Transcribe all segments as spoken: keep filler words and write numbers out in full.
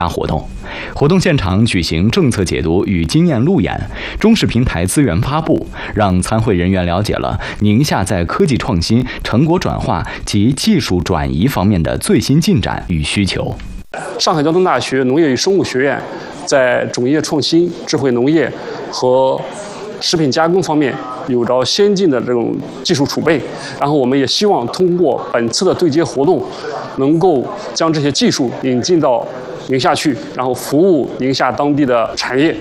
活动。活动现场举行政策解读与经验路演、中视平台资源发布，让参会人员了解了宁夏在科技创新、成果转化及技术转移方面的最新进展与需求。 上海交通大学农业与生物学院在种业创新、智慧农业和食品加工方面有着先进的这种技术储备，然后我们也希望通过本次的对接活动，能够将这些技术引进到宁夏去，然后服务宁夏当地的产业。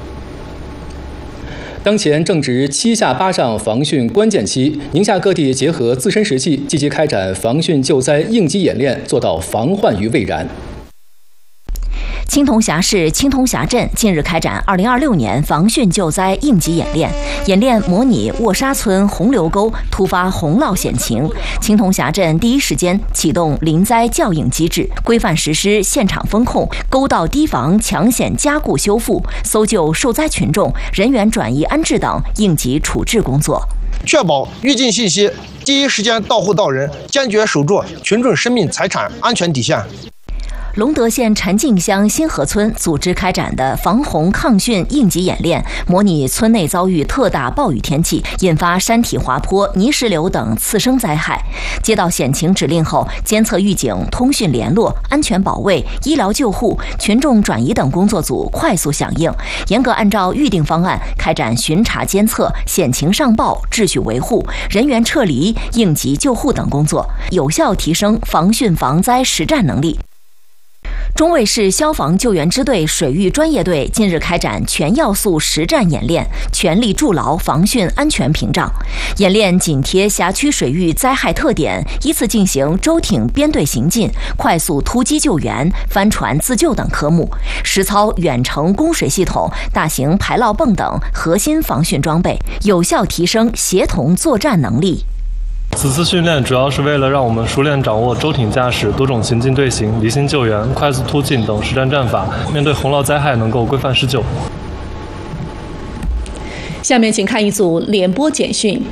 当前正值七下八上防汛关键期，宁夏各地结合自身实际，积极开展防汛救灾应急演练，做到防患于未然。 青铜峡市青铜峡镇近日开展二零二六年防汛救灾应急演练，演练模拟卧沙村洪流沟突发洪涝险情。青铜峡镇第一时间启动临灾教应机制，规范实施现场风控、沟道堤防抢险加固修复、搜救受灾群众、人员转移安置等应急处置工作， 确保预警信息第一时间到户到人，坚决守住群众生命财产安全底线。 隆德县陈静乡新河村组织开展的防洪抗汛应急演练，模拟村内遭遇特大暴雨天气，引发山体滑坡、泥石流等次生灾害。接到险情指令后，监测预警、通讯联络、安全保卫、医疗救护、群众转移等工作组快速响应，严格按照预定方案开展巡查监测、险情上报、秩序维护、人员撤离、应急救护等工作，有效提升防汛防灾实战能力。中卫市消防救援支队水域专业队近日开展全要素实战演练，全力筑牢防汛安全屏障。演练紧贴辖区水域灾害特点，依次进行舟艇编队行进、快速突击救援、帆船自救等科目，实操远程供水系统、大型排涝泵等核心防汛装备，有效提升协同作战能力。 此次训练主要是为了让我们熟练掌握舟艇驾驶、多种行进队形、离心救援、快速突进等实战战法，面对洪涝灾害能够规范施救。 下面请看一组联播简讯。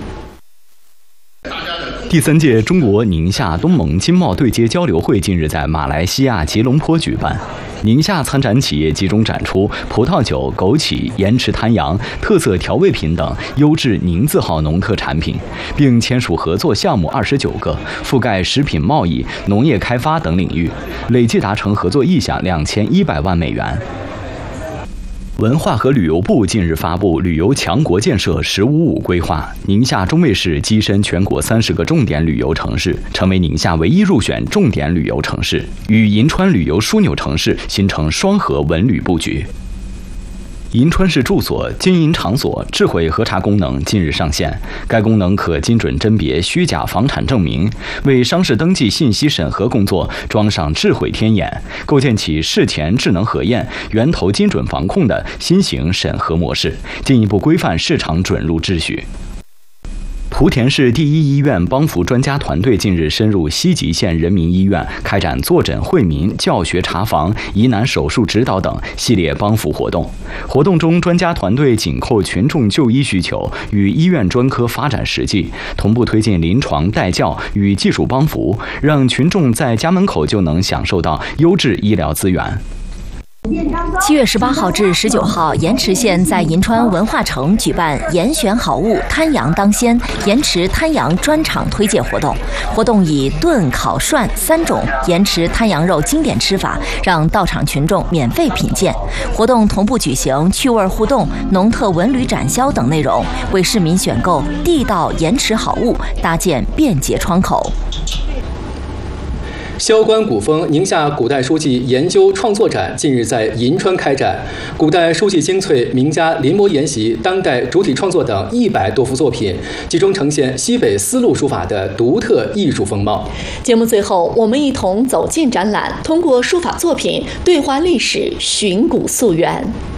第三届中国宁夏东盟经贸对接交流会近日在马来西亚吉隆坡举办。宁夏参展企业集中展出葡萄酒、枸杞、盐池滩羊、特色调味品等优质宁字号农特产品，并签署合作项目二十九个，覆盖食品贸易、农业开发等领域，累计达成合作意向两千一百万美元。文化和旅游部近日发布旅游强国建设“十五五”规划，宁夏中卫市跻身全国三十个重点旅游城市，成为宁夏唯一入选重点旅游城市，与银川旅游枢纽城市形成双核文旅布局。银川市住所经营场所智慧核查功能近日上线，该功能可精准甄别虚假房产证明，为商事登记信息审核工作装上智慧天眼，构建起事前智能核验、源头精准防控的新型审核模式，进一步规范市场准入秩序。莆田市第一医院帮扶专家团队近日深入西吉县人民医院，开展坐诊惠民、教学查房、疑难手术指导等系列帮扶活动。活动中，专家团队紧扣群众就医需求，与医院专科发展实际，同步推进临床带教与技术帮扶，让群众在家门口就能享受到优质医疗资源。 七月十八号至十九号，盐池县在银川文化城举办“严选好物，滩羊当先”盐池滩羊专场推介活动。活动以炖、烤、涮三种盐池滩羊肉经典吃法，让到场群众免费品鉴。活动同步举行趣味互动、农特文旅展销等内容，为市民选购地道盐池好物搭建便捷窗口。 萧关古风宁夏古代书记研究创作展近日在银川开展，古代书记精粹、名家临摹研习、当代主体创作等一百多幅作品，集中呈现西北丝路书法的独特艺术风貌。 节目最后，我们一同走进展览，通过书法作品对话历史，寻古溯源。